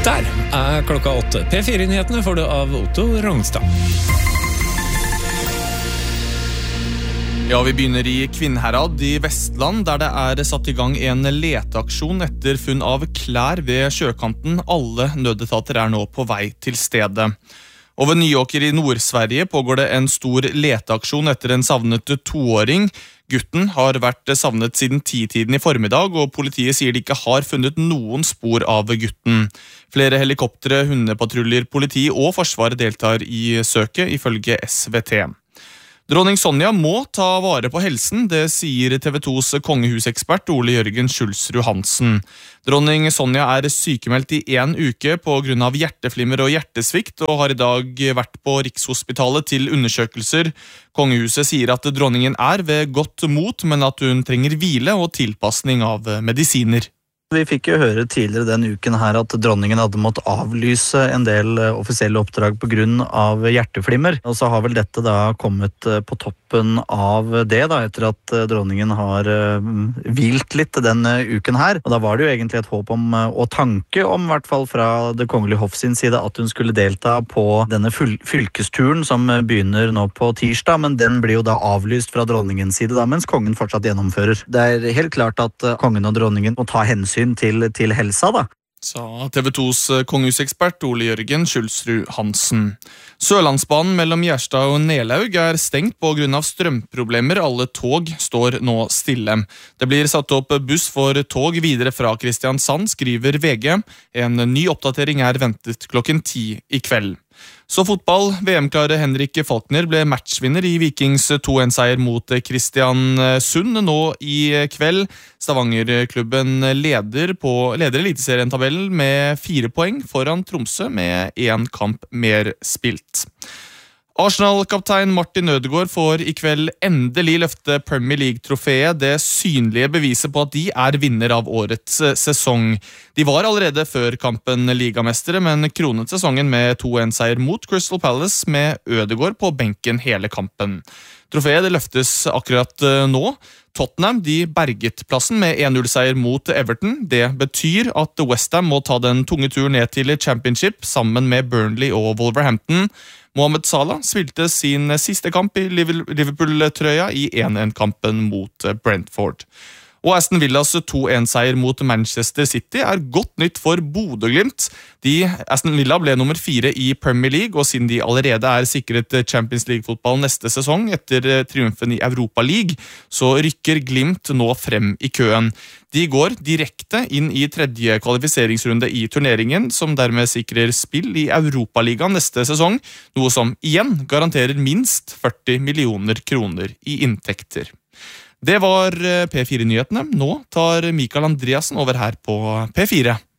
Der klokka 8. P4-nyhetene får du av Otto Rongstad. Ja, vi begynner i Kvinnherad i Vestland, der det satt i gang en leteaksjon etter funn av klær ved sjøkanten. Alle nødetater nå på vei til stedet. Over Nyåker i Nord-Sverige pågår det en stor leteaksjon etter en savnet 2-åring. Gutten har vært savnet siden 10-tiden i formiddag, og politiet sier de ikke har funnet noen spor av gutten. Flere helikoptre, hundepatruljer, politi og forsvaret deltar i søket, ifølge SVT. Dronning Sonja må ta vare på helsen, det sier TV 2s kongehusekspert Ole Jørgen Schulsrud Hansen. Dronning Sonja sykemeldt i 1 uke på grunn av hjerteflimmer og hjertesvikt, og har i dag vært på Rikshospitalet til undersøkelser. Kongehuset sier at dronningen ved godt mot, men at hun trenger hvile og tilpassning av medisiner. Vi fikk jo høre tidligere den uken her at dronningen hadde måttet avlyse en del offisielle oppdrag på grunn av hjerteflimmer. Og så har vel dette da kommet på toppen av det da, etter at dronningen har hvilt litt denne uken her. Og da var det jo egentlig et håp om, og tanke om, i hvert fall fra det kongelige hoff sin side, at hun skulle delta på denne fylkesturen som begynner nå på tirsdag, men den blir jo da avlyst fra dronningens side da, mens kongen fortsatt gjennomfører. Det helt klart at kongen og dronningen må ta hensyn til helsa da. Sa TV 2s kongehusekspert Ole Jørgen Schulsrud Hansen. Sørlandsbanen mellom Gjerstad og Nelaug stengt på grunn av strømproblemer. Alle tog står nå stille. Det blir satt opp buss for tog videre fra Kristiansand, skriver VG. En ny oppdatering ventet klokken 10 i kveld. Så fotball. VM-klare Henrik Falkner ble matchvinner i Vikings 2-1-seier mot Kristiansund nå i kveld. Stavanger-klubben leder eliteserien-tabellen med 4 poeng foran Tromsø med 1 kamp mer spilt. Arsenal-kaptein Martin Ødegaard får i kveld endelig løfte Premier League-trofeet, det synlige beviset på at de vinner av årets sesong. De var allerede før kampen ligamestere, men kronet sesongen med 2-1-seier mot Crystal Palace med Ødegaard på benken hele kampen. Trofeet løftes akkurat nå. Tottenham berget plassen med 1-0-seier mot Everton. Det betyr at West Ham må ta den tunge turen ned til Championship sammen med Burnley og Wolverhampton. Mohamed Salah spilte sin siste kamp i Liverpool-trøya i 1-1-kampen mot Brentford. Og Aston Villas 2-1-seier mot Manchester City godt nytt for Bodø/Glimt. Aston Villa ble nummer 4 i Premier League, og siden de allerede sikret Champions League-fotball neste sesong etter triumfen i Europa League, så rykker Glimt nå frem i køen. De går direkte inn i 3. kvalifiseringsrunde i turneringen, som dermed sikrer spill i Europaligaen neste sesong, noe som igjen garanterer minst 40 millioner kroner i inntekter. Det var P4-nyhetene. Nå tar Mikael Andreasen over her på P4.